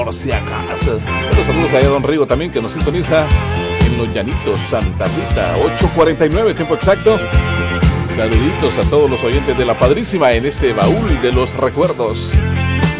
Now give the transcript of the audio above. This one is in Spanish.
por si acaso. Bueno, saludos allá a don Rigo también, que nos sintoniza en Los Llanitos, Santa Rita, 8:49, tiempo exacto. Saluditos a todos los oyentes de La Padrísima en este baúl de los recuerdos.